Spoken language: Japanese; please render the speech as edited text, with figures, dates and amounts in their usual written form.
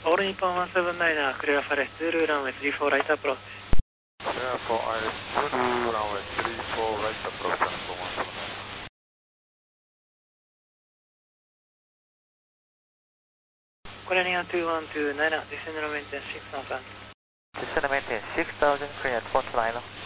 オールニッポン179、クレアファレス、ズールランウェイ34ライトアプローチ。 Therefore, I should runway 34 right approach and go on. これには2129、descend and maintain 6000. Descend and maintain 6000, clear at Fort Lila.